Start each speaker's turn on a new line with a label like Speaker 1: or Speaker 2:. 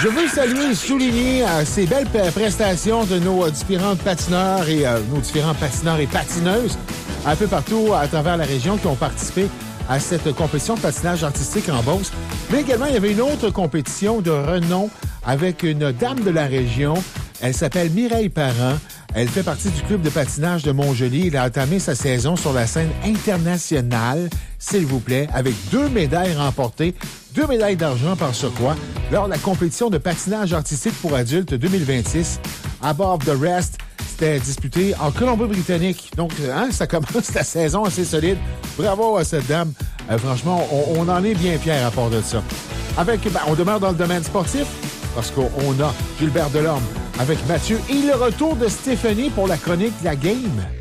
Speaker 1: Je veux saluer et souligner ces belles prestations de nos différents patineurs et nos différents patineurs et patineuses un peu partout à travers la région qui ont participé à cette compétition de patinage artistique en Beauce. Mais également, il y avait une autre compétition de renom avec une dame de la région. Elle s'appelle Mireille Parent. Elle fait partie du club de patinage de Montjoly. Elle a entamé sa saison sur la scène internationale, s'il vous plaît, avec 2 médailles remportées, 2 médailles d'argent par surcroît, lors de la compétition de patinage artistique pour adultes 2026. Above the Rest, c'était disputé en Colombie-Britannique. Donc, ça commence la saison assez solide. Bravo à cette dame. Franchement, on en est bien fiers à part de ça. On demeure dans le domaine sportif parce qu'on a Gilbert Delorme avec Mathieu et le retour de Stéphanie pour la chronique de la game.